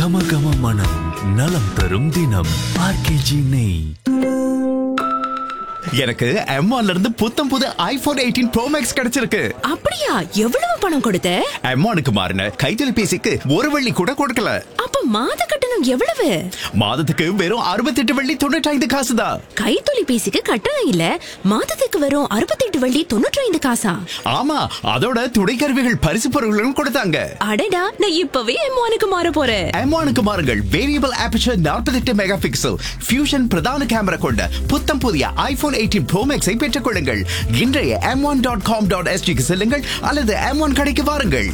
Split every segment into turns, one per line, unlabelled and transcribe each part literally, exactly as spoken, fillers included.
கம கம மனம் நலம் தரும் தினம் ஆர்கேஜி நெய்.
எனக்கு எம் ஒன்ல இருந்து புத்தம் புது ஐபோன் எயிட்டீன் ப்ரோ மேக்ஸ் கிடைச்சிருக்கு.
அப்படியா? எவ்வளவு பணம் கொடுத்த?
எம் ஒன்னுக்கு மாறின கைத்தொலைபேசிக்கு ஒரு வெள்ளி கூட கொடுக்கல.
அப்ப மாத கட்டணம் எவ்வளவு?
மாதத்துக்கு வெறும் அறுபத்தி எட்டு வெள்ளி தொண்ணூற்றி ஐந்து காசு தான்.
கைத்தொலைபேசிக்கு கட்டணம் இல்ல, மாதத்துக்கு வெறும் அறுபத்தி எட்டு வெள்ளி தொண்ணூற்றி ஐந்து காசா?
ஆமா, அதோட துணைக்கருவிகள் பரிசு பொருட்களும் கொடுத்தாங்க.
அடடா, நான் இப்பவே எம் ஒன்னுக்கு மாற போறேன்.
எம் ஒன்னுக்கு மாறுங்கள். வேரியபிள் ஆபர்ச்சர் நாற்பத்தி எட்டு மெகா பிக்சல் ஃபியூஷன் பிரதான கேமரா கொண்ட புத்தம் புதிய ஐபோன் எயிட்டீன் ப்ரோ மேக்ஸை பெற்றுக் கொள்ளுங்கள். இன்றைய M one dot com dot எஸ்டிக்கு செல்லுங்கள் அல்லது எம் ஒன் கடைக்கு வாருங்கள்.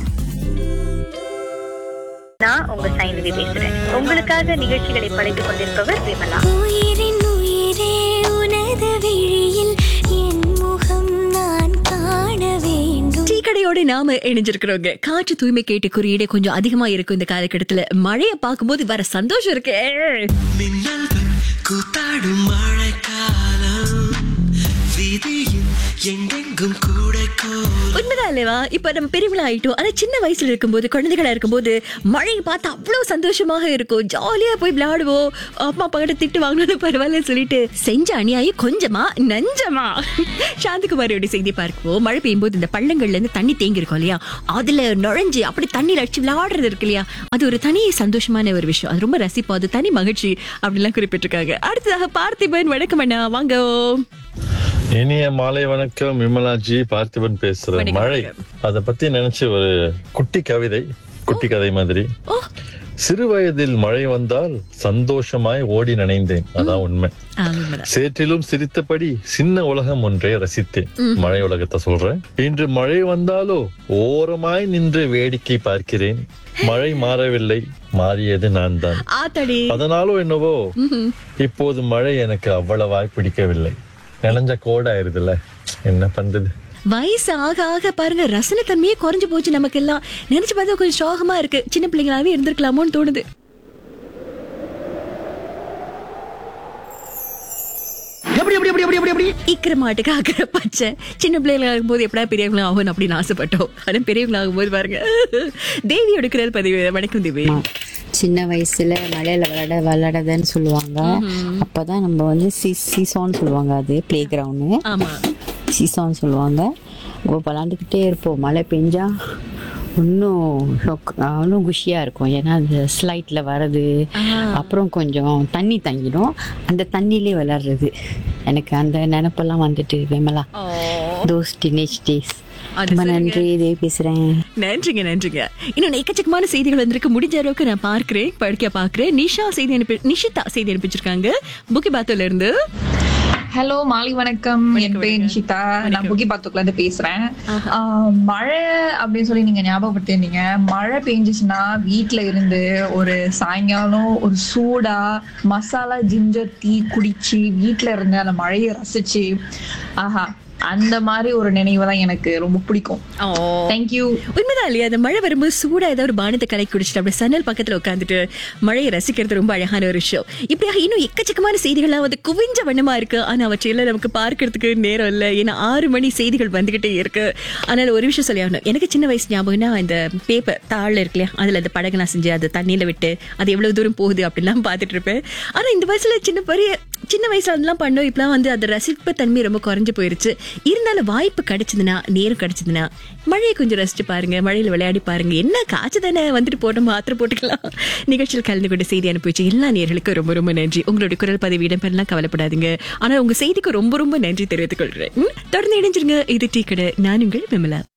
நான் உங்க சைந்தவி பேசுறேன். உங்களுக்காக நிகழ்ச்சிகளை படைத்துக் கொண்டிருப்பவர் விமலா.
உயிரின் உயிரே உனது விழியில் என் முகம் நான் காண வேண்டும்.
டீ கடையோட நாம இணைஞ்சிருக்கிறோங்க. காற்று தூய்மை கேட்டு குறியீடு கொஞ்சம் அதிகமா இருக்கும் இந்த காலகட்டத்துல. மழையை பார்க்கும்போது வர சந்தோஷம் இருக்கு.
மின்னல்கள் கூத்தாடும் மழைக்காலம் வீதியில் எங்கெங்கும் கூட
உண்மைதான் இல்லவா? இப்ப நம்ம பெரியவங்களா ஆயிட்டோம். ஆனா சின்ன வயசுல இருக்கும்போது, குழந்தைகளா இருக்கும்போது மழையை பார்த்து அவ்வளவு சந்தோஷமாக இருக்கும். ஜாலியா போய் விளையாடுவோம். அம்மா அப்பா கிட்ட திட்டு வாங்கணும் பரவாயில்ல சொல்லிட்டு செஞ்ச அநியாயம் கொஞ்சமா நஞ்சமா. சாந்திகுமாரியோட செய்தி பார்க்குவோம். மழை பெய்யும் போது இந்த பள்ளங்கள்ல இருந்து தண்ணி தேங்கி இருக்கும் இல்லையா, அதுல நுழைஞ்சு அப்படி தண்ணீர் அடிச்சு விளையாடுறது இருக்கு இல்லையா, அது ஒரு தனி சந்தோஷமான ஒரு விஷயம். அது ரொம்ப ரசிப்போம். அது தனி மகிழ்ச்சி அப்படிலாம் குறிப்பிட்டிருக்காங்க. அடுத்ததாக பார்த்திபன், வணக்கம் அண்ணா, வாங்க.
இனிய மாலை வணக்கம் விமலாஜி, பார்த்திபன் பேசுறேன். மழை அத பத்தி நினைச்சு ஒரு குட்டி கவிதை, குட்டி கதை மாதிரி. சிறு வயதில் மழை வந்தால் சந்தோஷமாய் ஓடி நனைந்தேன், அதான் உண்மை. சேற்றிலும் சிரித்தபடி சின்ன உலகம் ஒன்றை ரசித்தேன். மழை உலகத்தை சொல்றேன். இன்று மழை வந்தாலோ ஓரமாய் நின்று வேடிக்கை பார்க்கிறேன். மழை மாறவில்லை, மாறியது நான் தான். அதனாலோ என்னவோ இப்போது மழை எனக்கு அவ்வளவாய் பிடிக்கவில்லை. நினைஞ்ச கோட ஆயிருதுல, என்ன பண்றது?
வயசு ஆக ஆக பாருங்க, ரசனை தன்மையே குறைஞ்சு போச்சு நமக்கு எல்லாம். நினைச்சு பார்த்தா கொஞ்சம் சோகமா இருக்கு. சின்ன பிள்ளைங்களாவே இருந்திருக்கலாமோன்னு தோணுது. இக்கிற மாட்டுக்கு ஆக்கிற பச்சை. சின்ன பிள்ளைகள் ஆகும்போது எப்படா பெரியவங்களும் ஆகும் அப்படின்னு ஆசைப்பட்டோம். ஆனா பெரியவங்களும் ஆகும்போது பாருங்க. தேவியோட குரல் பதிவு. வணக்கம் தேவி.
சின்ன வயசுல மழையில விளையாட விளையாடாதன்னு சொல்லுவாங்க. அப்பதான் நம்ம வந்து சீசான்னு சொல்லுவாங்க, அது பிளே கிரவுண்டு. சீசான்னு சொல்லுவாங்க. விளையாண்டுக்கிட்டே இருப்போம். மழை பெஞ்சா இன்னும் இன்னும் குஷியாக இருக்கும். ஏன்னா அந்த ஸ்லைட்டில் வர்றது, அப்புறம் கொஞ்சம் தண்ணி தங்கிடும், அந்த தண்ணியிலே விளையாடுறது. எனக்கு அந்த நினைப்பெல்லாம் வந்துட்டு விமலா, தோஸ் டீனேஜ் டேஸ். ரொம்ப நன்றி, தேவி பேசுறேன்.
நன்றிங்க நன்றிங்க. இன்னும் எக்கச்சக்கமான செய்திகள் வந்திருக்கு. முடிஞ்ச அளவுக்கு நான் பார்க்கிறேன், படிக்க பார்க்கிறேன். நிஷா செய்தி அனுப்பி நிஷிதா செய்தி அனுப்பிச்சிருக்காங்க புக்கிபாத்தோல இருந்து.
ஹலோ மாலை வணக்கம், என் பேர் நிஷிதா, நான் புக்கிபாத்தோக்குல இருந்து பேசுறேன். மழை அப்படின்னு சொல்லி நீங்க ஞாபகப்படுத்திருந்தீங்க. மழை பெஞ்சிச்சுன்னா வீட்டுல இருந்து ஒரு சாயங்காலம் ஒரு சூடா மசாலா ஜிஞ்சர் டீ குடிச்சு வீட்டுல இருந்து அந்த மழையை ரசிச்சு, ஆஹா, அந்த மாதிரி ஒரு நினைவு தான் எனக்கு ரொம்ப பிடிக்கும். தேங்க்யூ.
உண்மைதான் இல்லையா? அந்த மழை வரும்போது சூடா ஏதாவது ஒரு பானத்தை கலக்கி குடிச்சிட்டு அப்படியே சன்னல் பக்கத்துல உட்காந்துட்டு மழையை ரசிக்கிறது ரொம்ப அழகான ஒரு விஷயம். இப்படியாக இன்னும் எக்கச்சக்கமான செய்திகள்லாம் வந்து குவிஞ்ச வண்ணமா இருக்கு. ஆனா அவற்றையெல்லாம் நமக்கு பார்க்கறதுக்கு நேரம் இல்லை. ஏன்னா ஆறு மணி செய்திகள் வந்துகிட்டே இருக்கு. அதனால ஒரு விஷயம் சொல்லி ஆகணும். எனக்கு சின்ன வயசு ஞாபகம்னா இந்த பேப்பர் தாள் இருக்கு இல்லையா, அதுல அந்த படகுலாம் செஞ்சு அது தண்ணியில விட்டு அது எவ்வளவு தூரம் போகுது அப்படிலாம் பார்த்துட்டு இருப்பேன். ஆனா இந்த வயசுல சின்ன பெரிய சின்ன வயசுல அதெல்லாம் பண்ணோம். இப்பெல்லாம் வந்து அந்த ரசிப்பு தன்மை ரொம்ப குறைஞ்சு போயிருச்சு. இருந்தாலும் வாய்ப்பு கிடைச்சதுன்னா, நேரம் கிடைச்சதுன்னா மழையை கொஞ்சம் ரசிச்சு பாருங்க, மழையில விளையாடி பாருங்க. என்ன காய்ச்சி தானே வந்துட்டு போட்டோம், மாத்திரை போட்டுக்கலாம். நிகழ்ச்சியில் கலந்து கொண்டு செய்தி அனுப்பிச்சு எல்லா நேர்களுக்கும் ரொம்ப ரொம்ப நன்றி. உங்களுடைய குரல் பதிவு இடம்பெறலாம், கவலைப்படாதீங்க. ஆனா உங்க செய்திக்கு ரொம்ப ரொம்ப நன்றி தெரிவித்துக் கொள்றேன். தொடர்ந்து இணைஞ்சிருங்க. இது டீ கடை. நான் உங்கள் விமலா.